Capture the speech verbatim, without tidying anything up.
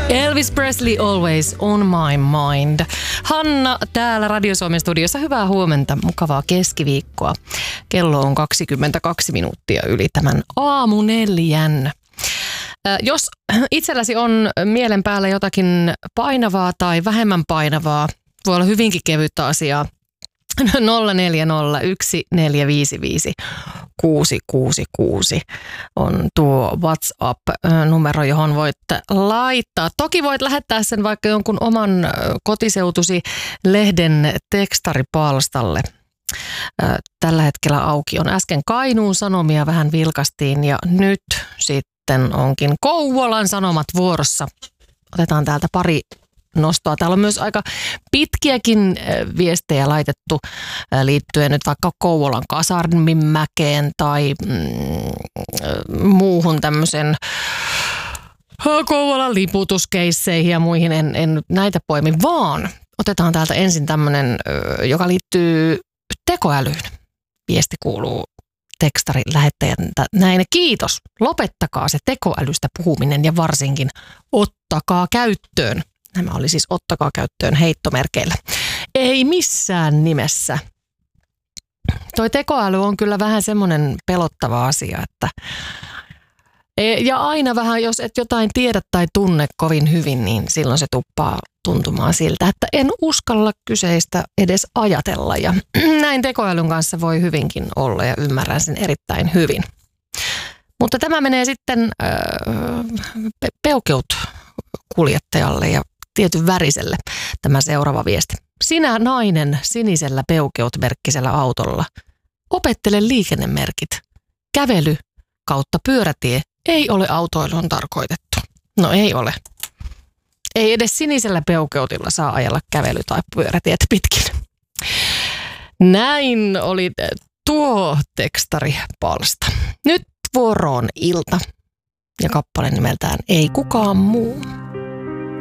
Elvis Presley Always on my mind. Hanna täällä Radio Suomen studiossa. Hyvää huomenta, mukavaa keskiviikkoa. Kello on kaksikymmentäkaksi minuuttia yli tämän aamuneljän. Jos itselläsi on mielen päällä jotakin painavaa tai vähemmän painavaa, voi olla hyvinkin kevyttä asiaa. nolla neljä nolla yksi neljä viisi viisi kuusi kuusi kuusi on tuo WhatsApp-numero, johon voit laittaa. Toki voit lähettää sen vaikka jonkun oman kotiseutusi lehden tekstaripalstalle. Tällä hetkellä auki on. Äsken Kainuun Sanomia vähän vilkastiin ja nyt sitten onkin Kouvolan Sanomat vuorossa. Otetaan täältä pari nostoa. Täällä on myös aika pitkiäkin viestejä laitettu liittyen nyt vaikka Kouvolan Kasarminmäkeen tai mm, muuhun tämmöisen Kouvolan liputuskeisseihin ja muihin. En, en näitä poimi, vaan otetaan täältä ensin tämmöinen, joka liittyy tekoälyyn. Viesti kuuluu tekstarin lähettäjältä näin. Kiitos. Lopettakaa se tekoälystä puhuminen ja varsinkin ottakaa käyttöön. Nämä oli siis ottakaa käyttöön heittomerkeillä. Ei missään nimessä. Toi tekoäly on kyllä vähän semmoinen pelottava asia, että ja aina vähän, jos et jotain tiedä tai tunne kovin hyvin, niin silloin se tuppaa tuntumaan siltä, että en uskalla kyseistä edes ajatella. Ja näin tekoälyn kanssa voi hyvinkin olla ja ymmärrän sen erittäin hyvin. Mutta tämä menee sitten äh, peukeut kuljettajalle ja tietyn väriselle tämä seuraava viesti. Sinä nainen sinisellä peukeut-merkkisellä autolla. Opettele liikennemerkit. Kävely kautta pyörätie ei ole autoiluun tarkoitettu. No ei ole. Ei edes sinisellä peukeutilla saa ajella kävely- tai pyörätietä pitkin. Näin oli tuo tekstaripalsta. Nyt vuoroon ilta ja kappale nimeltään Ei kukaan muu.